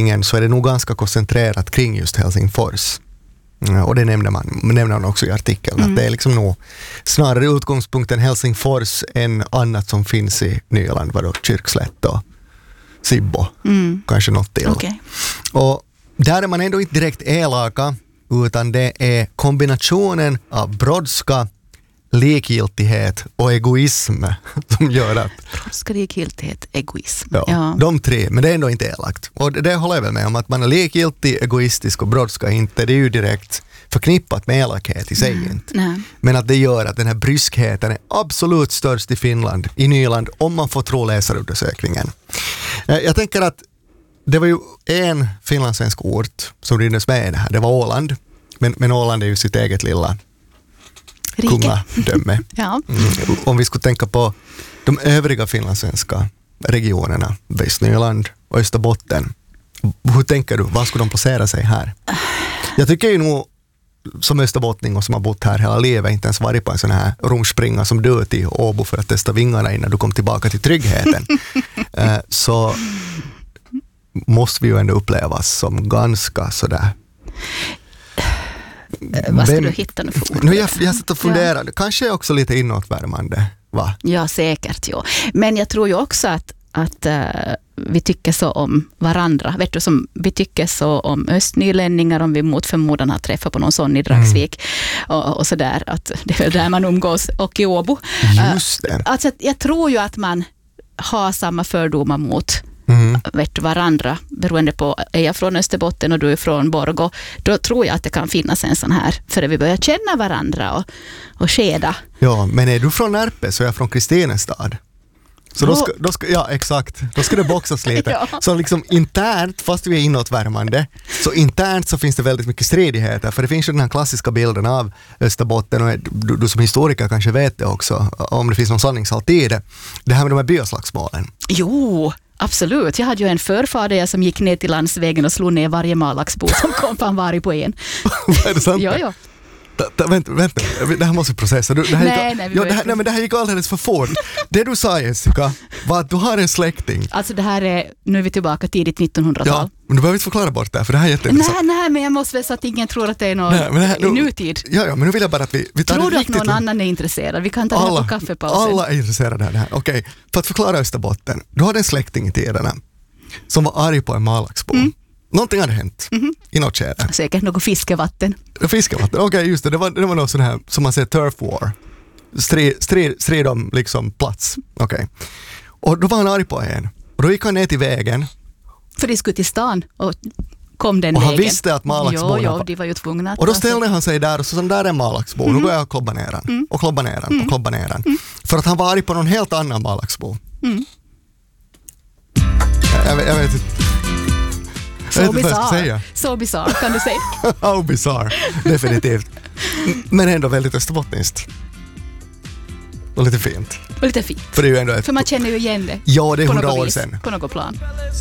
ökningen så är det nog ganska koncentrerat kring just Helsingfors. Och det nämner man också i artikeln. Att det är liksom nog snarare utgångspunkten Helsingfors än annat som finns i Nyland. Vadå? Kyrkslätt och Sibbo. Kanske något till. Okay. Och där är man ändå inte direkt elaka, utan det är kombinationen av brådska, likgiltighet och egoism som gör att... Brådska, likgiltighet, egoism. Ja, de tre, men det är ändå inte elakt. Och det håller jag väl med om, att man är likgiltig, egoistisk och brådska inte. Det är ju direkt förknippat med elakhet i sig inte. Nej. Men att det gör att den här bryskheten är absolut störst i Finland, i Nyland, om man får tro läsarundersökningen. Jag tänker att det var ju en finlandssvensk ort som rymdes med i det här. Det var Åland. Men Åland är ju sitt eget lilla kungadöme. Ja. Om vi skulle tänka på de övriga finlandssvenska regionerna, Västnyland och Österbotten. Hur tänker du? Var skulle de placera sig här? Jag tycker ju nog som österbottning och som har bott här hela livet inte ens varit på en sån här rumspringa som du till Åbo för att testa vingarna innan du kom tillbaka till tryggheten. Så måste vi ju ändå upplevas som ganska sådär. Vad ska du hitta nu för ord? Jag satt och funderade. Kanske också lite inåtvärmande, va? Ja, säkert. Ja. Men jag tror ju också att vi tycker så om varandra. Vet du, som vi tycker så om östnylänningar, om vi mot förmodan har träffat på någon sån i Dragsvik och sådär. Att det är där man umgås, och i Åbo. Just det. Alltså, jag tror ju att man har samma fördomar mot varandra, beroende på, är jag från Österbotten och du är från Borgå, då tror jag att det kan finnas en sån här, för vi börjar känna varandra och skeda. Ja, men är du från Närpe så är jag från Kristinestad. Så då ska ja, exakt. Då ska det boxas lite. Ja. Så liksom internt, fast vi är inåtvärmande, så internt så finns det väldigt mycket stridigheter. För det finns ju den här klassiska bilden av Österbotten, och du som historiker kanske vet det också, om det finns någon sanningshalt i det. Det här med de här byaslagsmålen. Jo, absolut. Jag hade ju en förfader som gick ner till landsvägen och slog ner varje malaxbo som kom på en varg på en. Är det sant? Ja. Vänta, det här måste vi processa. Det här gick alldeles för fort. Det du sa, Jessica, var att du har en släkting. Alltså det här är, nu är vi tillbaka tidigt 1900-tal. Ja, men du behöver inte förklara bort det, för det här är jätteintressant. Nej, men jag måste väl så att ingen tror att det är någon nutid. Ja, men nu vill jag bara att vi tar tror det du riktigt. Att någon annan är intresserad? Vi kan ta det här på kaffepausen. Alla är intresserade av det här. Okej, för att förklara Österbotten. Du hade en släkting i tiderna som var arg på en malaxbo. Någonting hade hänt i något skede. Säkert något fiskevatten. Okej, just det. Det var något sån här, som man säger, turf war. Strid om liksom plats. Okej. Och då var han arg på en. Och då gick han ner till vägen. För de skulle till stan och kom den och vägen. Han visste att malaxborna... Jo, de var ju tvungna att... Och då ställde han sig där och så där är en malaxbo. Nu går jag och klobbar ner han. Och klobbar ner han. Och klobbar ner han. För att han var arg på någon helt annan malaxbo. Jag vet inte. Så bizarr kan du säga. How bizarre, definitivt. Men ändå väldigt österbottniskt. Och lite fint. Och lite fint. För det är ju ändå för man känner ju igen det. Ja, det är 100 år sedan. På något plan.